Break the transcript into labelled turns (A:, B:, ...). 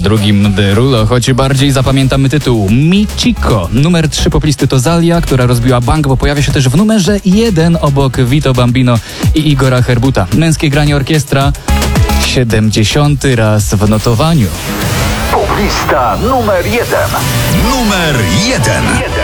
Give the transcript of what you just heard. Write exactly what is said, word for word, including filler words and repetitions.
A: drugim Derulo, choć bardziej zapamiętamy tytuł Michiko. Numer trzy poplisty to Zalia, która rozbiła bank, bo pojawia się też w numerze jeden obok Vito Bambino i Igora Herbuta. Męskie granie orkiestra, siedemdziesiąty raz w notowaniu.
B: Poplista numer jeden.
C: Numer jeden.